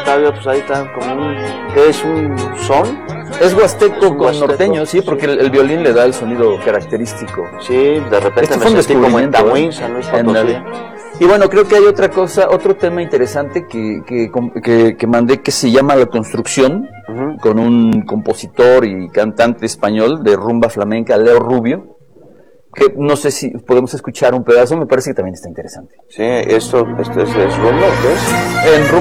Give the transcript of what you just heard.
Octavio, pues ahí está como ¿qué es un son? Es huasteco con norteño, sí, porque el violín le da el sonido característico. Sí, de repente Este fue un me sentí como en descubrimiento, Tamuín, San Luis Potosí. Y bueno, creo que hay otra cosa, otro tema interesante que mandé, que se llama La Construcción, con un compositor y cantante español de rumba flamenca, Leo Rubio, que no sé si podemos escuchar un pedazo, me parece que también está interesante. Sí, ¿esto es rumba o qué es? En rumba